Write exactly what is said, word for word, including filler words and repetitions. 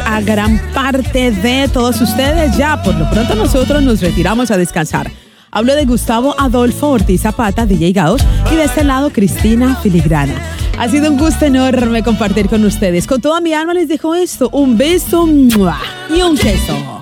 a gran parte de todos ustedes. Ya, por lo pronto nosotros nos retiramos a descansar. Hablo de Gustavo Adolfo Ortiz Zapata, D J Gaos, y de este lado Cristina Filigrana. Ha sido un gusto enorme compartir con ustedes. Con toda mi alma les dejo esto, un beso ¡mua! Y un queso.